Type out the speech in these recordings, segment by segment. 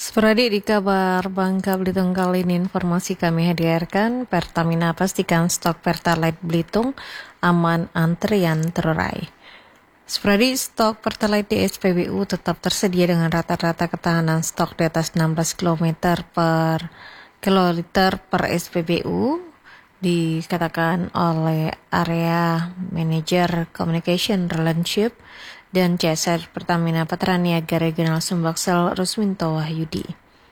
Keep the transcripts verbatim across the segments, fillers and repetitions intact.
Sporadik di kabar Bangka Belitung kali ini informasi kami hadirkan, Pertamina pastikan stok Pertalite Belitung aman antrian terurai. Sporadik stok Pertalite di S P B U tetap tersedia dengan rata-rata ketahanan stok di atas enam belas kilometer per kiloliter per S P B U, dikatakan oleh Area Manager Communication Relationship dan C S R Pertamina Patraniaga Regional Sumbaksel Rusminto Wahyudi.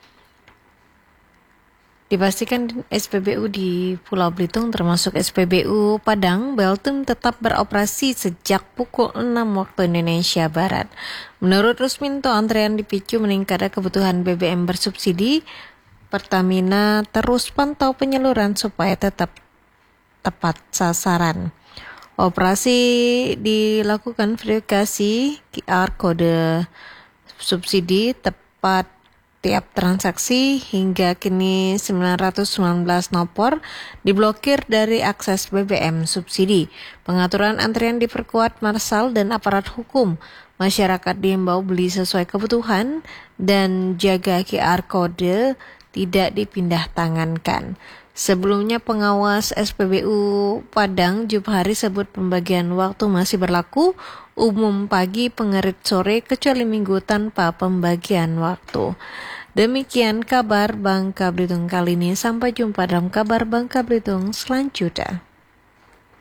Dipastikan S P B U di Pulau Belitung termasuk S P B U Padang Beltum tetap beroperasi sejak pukul enam waktu Indonesia Barat. Menurut Rusminto, antrean dipicu meningkatnya kebutuhan B B M bersubsidi. Pertamina terus pantau penyaluran supaya tetap tepat sasaran. Operasi dilakukan verifikasi Q R kode subsidi tepat tiap transaksi. Hingga kini sembilan ratus sembilan belas nomor diblokir dari akses B B M subsidi. Pengaturan antrian diperkuat Marsal dan aparat hukum. Masyarakat diimbau beli sesuai kebutuhan dan jaga Q R kode tidak dipindah tangankan. Sebelumnya pengawas S P B U Padang Jumhari sebut pembagian waktu masih berlaku, umum pagi pengerit sore kecuali minggu tanpa pembagian waktu. Demikian kabar Bangka Belitung kali ini, sampai jumpa dalam kabar Bangka Belitung selanjutnya.